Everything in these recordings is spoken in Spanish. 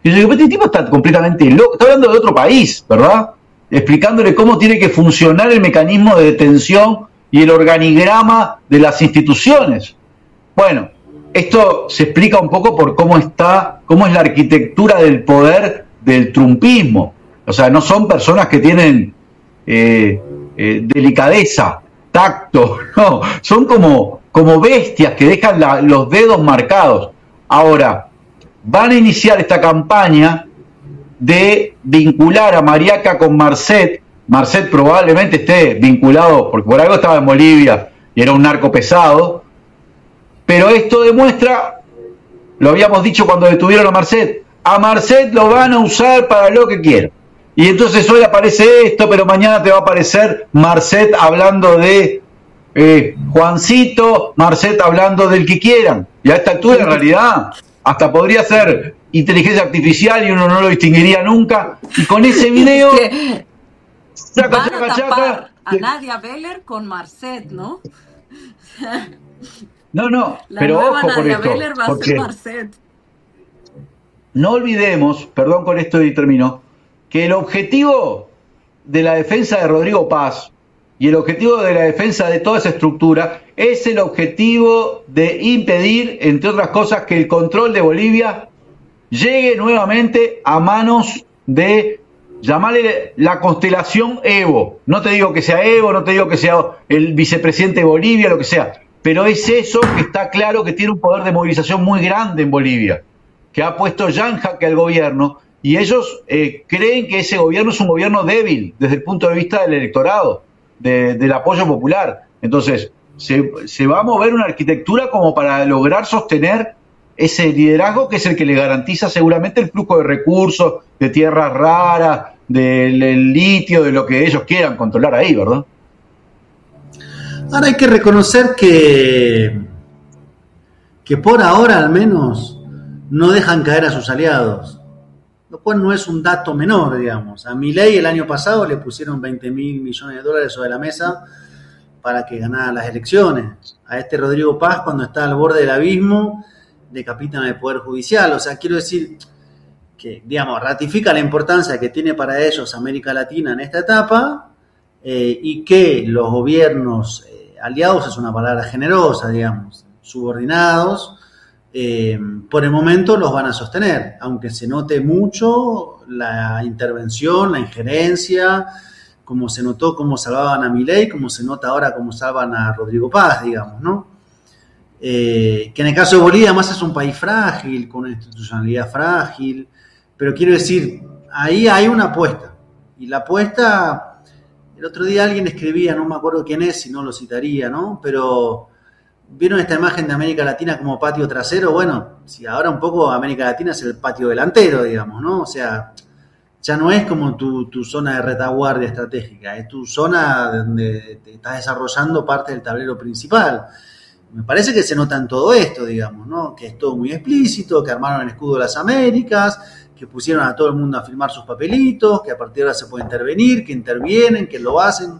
Y yo digo, este tipo está completamente loco, está hablando de otro país, ¿verdad? Explicándole cómo tiene que funcionar el mecanismo de detención y el organigrama de las instituciones. Bueno, esto se explica un poco por cómo es la arquitectura del poder del trumpismo. O sea, no son personas que tienen delicadeza, tacto, no, son como bestias que dejan los dedos marcados. Ahora, van a iniciar esta campaña de vincular a Mariaca con Marcet. Marcet probablemente esté vinculado, porque por algo estaba en Bolivia y era un narco pesado, pero esto demuestra, lo habíamos dicho cuando detuvieron a Marcet lo van a usar para lo que quieran. Y entonces hoy aparece esto, pero mañana te va a aparecer Marcet hablando de Juancito, Marcet hablando del que quieran. Y a esta altura, en realidad, hasta podría ser inteligencia artificial y uno no lo distinguiría nunca. Y con ese video... Van a tapar a Nadia Beller con Marcet, ¿no? No, La pero nueva ojo con Nadia esto. Beller va a ser Marcet. No olvidemos, perdón con esto y termino, que el objetivo de la defensa de Rodrigo Paz y el objetivo de la defensa de toda esa estructura es el objetivo de impedir, entre otras cosas, que el control de Bolivia llegue nuevamente a manos de, llamarle la constelación Evo. No te digo que sea Evo, no te digo que sea el vicepresidente de Bolivia, lo que sea, pero es eso que está claro que tiene un poder de movilización muy grande en Bolivia, que ha puesto ya en jaque al gobierno, y ellos creen que ese gobierno es un gobierno débil desde el punto de vista del electorado, del apoyo popular. Entonces, se va a mover una arquitectura como para lograr sostener ese liderazgo que es el que le garantiza seguramente el flujo de recursos, de tierras raras, del litio, de lo que ellos quieran controlar ahí, ¿verdad? Ahora hay que reconocer que por ahora al menos no dejan caer a sus aliados, lo cual no es un dato menor, digamos. A Milei el año pasado le pusieron $20.000 millones sobre la mesa para que ganara las elecciones. A este Rodrigo Paz, cuando está al borde del abismo, decapitan el Poder Judicial. O sea, quiero decir que, digamos, ratifica la importancia que tiene para ellos América Latina en esta etapa, y que los gobiernos aliados, es una palabra generosa, digamos, subordinados, por el momento los van a sostener, aunque se note mucho la intervención, la injerencia, como se notó cómo salvaban a Milei, como se nota ahora cómo salvan a Rodrigo Paz, digamos, ¿no? Que en el caso de Bolivia además es un país frágil, con una institucionalidad frágil, pero quiero decir, ahí hay una apuesta, y la apuesta, el otro día alguien escribía, no me acuerdo quién es, si no lo citaría, ¿no? Pero ¿vieron esta imagen de América Latina como patio trasero? Bueno, si ahora un poco América Latina es el patio delantero, digamos, ¿no? O sea, ya no es como tu zona de retaguardia estratégica, es tu zona donde te estás desarrollando parte del tablero principal. Me parece que se nota en todo esto, digamos, ¿no? Que es todo muy explícito, que armaron el escudo de las Américas, que pusieron a todo el mundo a firmar sus papelitos, que a partir de ahora se puede intervenir, que intervienen, que lo hacen,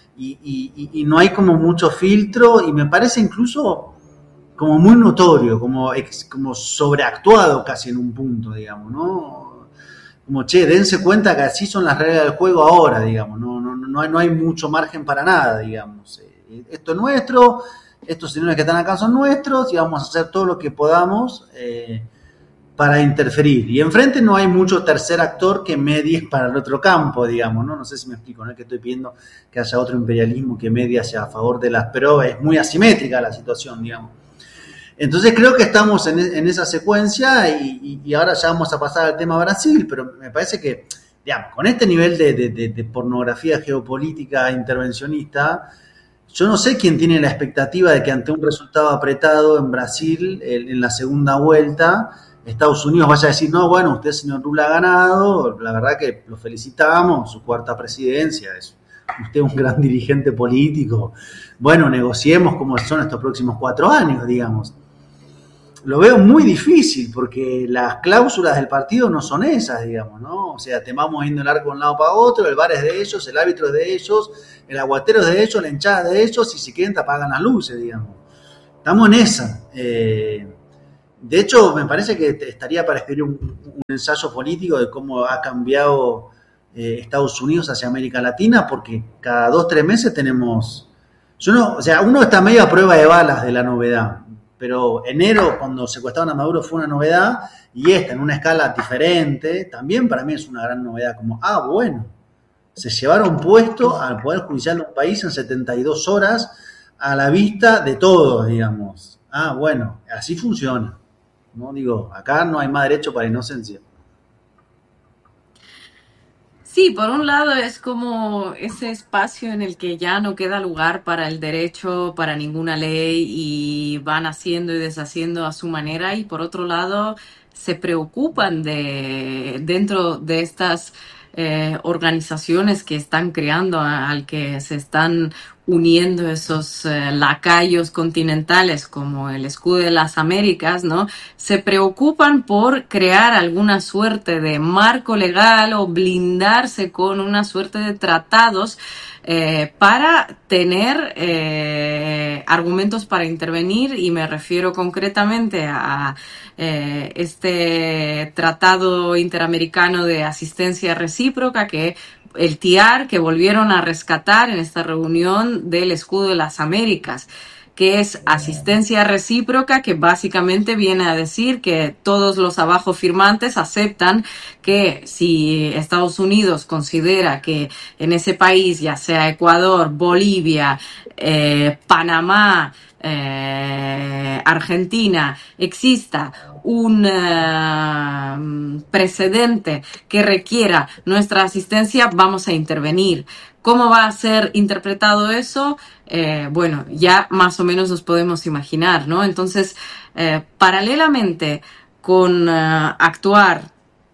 y no hay como mucho filtro, y me parece incluso como muy notorio, como sobreactuado casi en un punto, digamos, ¿no? Como, che, dense cuenta que así son las reglas del juego ahora, digamos, no hay mucho margen para nada, digamos. Esto es nuestro, estos señores que están acá son nuestros, y vamos a hacer todo lo que podamos para interferir. Y enfrente no hay mucho tercer actor que medie para el otro campo, digamos, ¿no? No sé si me explico, no es que estoy pidiendo que haya otro imperialismo que medie hacia a favor de las... Pero es muy asimétrica la situación, digamos. Entonces creo que estamos en esa secuencia, y ahora ya vamos a pasar al tema Brasil, pero me parece que, digamos, con este nivel de pornografía geopolítica intervencionista, yo no sé quién tiene la expectativa de que ante un resultado apretado en Brasil, en la segunda vuelta, Estados Unidos vaya a decir, no, bueno, usted, señor Lula, ha ganado, la verdad que lo felicitamos, su cuarta presidencia, es usted un gran dirigente político, bueno, negociemos cómo son estos próximos 4 años, digamos. Lo veo muy difícil, porque las cláusulas del partido no son esas, digamos, ¿no? O sea, te vamos yendo el arco de un lado para otro, el bar es de ellos, el árbitro es de ellos, el aguatero es de ellos, la hinchada es de ellos, y si quieren te apagan las luces, digamos. Estamos en esa. De hecho, me parece que estaría para escribir un ensayo político de cómo ha cambiado Estados Unidos hacia América Latina, porque cada 2-3 meses tenemos... uno está medio a prueba de balas de la novedad, pero enero, cuando secuestraron a Maduro, fue una novedad, y esta, en una escala diferente, también para mí es una gran novedad, como, bueno, se llevaron puesto al Poder Judicial de un país en 72 horas a la vista de todos, digamos. Bueno, así funciona. No digo, acá no hay más derecho para inocencia. Sí, por un lado es como ese espacio en el que ya no queda lugar para el derecho, para ninguna ley y van haciendo y deshaciendo a su manera, y por otro lado se preocupan dentro de estas organizaciones que están creando, al que se están uniendo esos lacayos continentales como el Escudo de las Américas, ¿no? Se preocupan por crear alguna suerte de marco legal o blindarse con una suerte de tratados para tener argumentos para intervenir, y me refiero concretamente a este Tratado Interamericano de Asistencia Recíproca, el TIAR, que volvieron a rescatar en esta reunión del Escudo de las Américas, que es asistencia recíproca, que básicamente viene a decir que todos los abajo firmantes aceptan que si Estados Unidos considera que en ese país, ya sea Ecuador, Bolivia, Panamá, Argentina, exista un precedente que requiera nuestra asistencia, vamos a intervenir. ¿Cómo va a ser interpretado eso? Bueno, ya más o menos nos podemos imaginar, ¿no? Entonces, paralelamente con actuar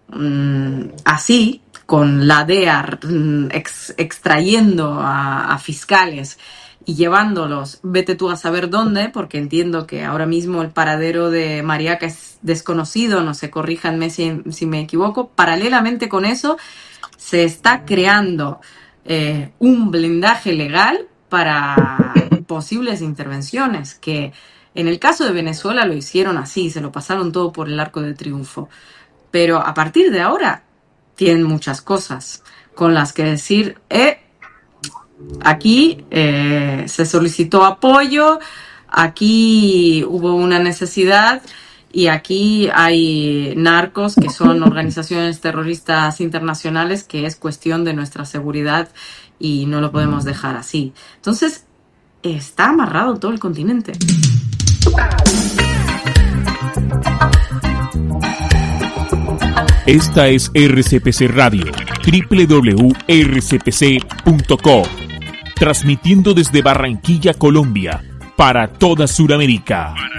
así, con la DEA extrayendo a fiscales y llevándolos, vete tú a saber dónde, porque entiendo que ahora mismo el paradero de Mariaca es desconocido, no sé, corríjanme si me equivoco. Paralelamente con eso, se está creando un blindaje legal para posibles intervenciones, que en el caso de Venezuela lo hicieron así, se lo pasaron todo por el arco de triunfo. Pero a partir de ahora tienen muchas cosas con las que decir, aquí se solicitó apoyo, aquí hubo una necesidad, y aquí hay narcos que son organizaciones terroristas internacionales, que es cuestión de nuestra seguridad y no lo podemos dejar así. Entonces, está amarrado todo el continente. Esta es RCPC Radio, www.rcpc.co, transmitiendo desde Barranquilla, Colombia, para toda Sudamérica.